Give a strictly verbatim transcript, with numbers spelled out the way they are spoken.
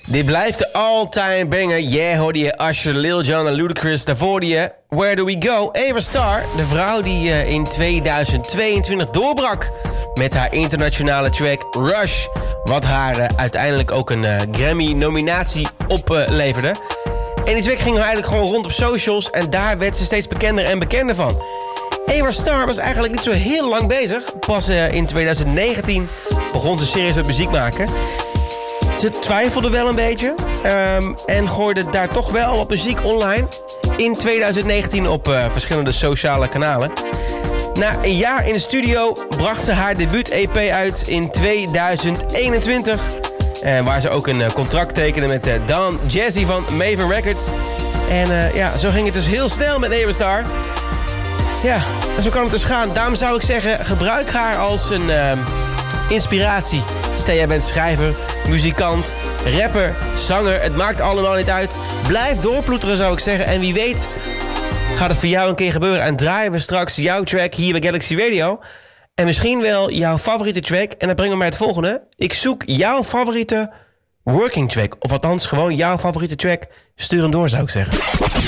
Dit blijft de all-time banger. Yeah, hoorde je Usher, Lil Jon en Ludacris. Daarvoor hoorde je Where Do We Go? Ava Star, de vrouw die uh, in tweeduizend tweeëntwintig doorbrak met haar internationale track Rush. Wat haar uh, uiteindelijk ook een uh, Grammy-nominatie opleverde. Uh, en die track ging eigenlijk gewoon rond op socials en daar werd ze steeds bekender en bekender van. Ava Star was eigenlijk niet zo heel lang bezig. Pas uh, in tweeduizend negentien begon ze serieus met muziek maken. Ze twijfelde wel een beetje um, en gooide daar toch wel wat muziek online in tweeduizend negentien op uh, verschillende sociale kanalen. Na een jaar in de studio bracht ze haar debuut-E P uit in tweeduizend eenentwintig. Uh, waar ze ook een uh, contract tekende met uh, Don Jazzy van Maven Records. En uh, ja, zo ging het dus heel snel met Ava Star. Ja, en zo kan het dus gaan. Daarom zou ik zeggen, gebruik haar als een uh, inspiratie. Stel, jij bent schrijver, muzikant, rapper, zanger. Het maakt allemaal niet uit. Blijf doorploeteren, zou ik zeggen. En wie weet gaat het voor jou een keer gebeuren. En draaien we straks jouw track hier bij Galaxy Radio. En misschien wel jouw favoriete track. En dan brengen we mij het volgende. Ik zoek jouw favoriete working track. Of althans, gewoon jouw favoriete track. Stuur hem door, zou ik zeggen.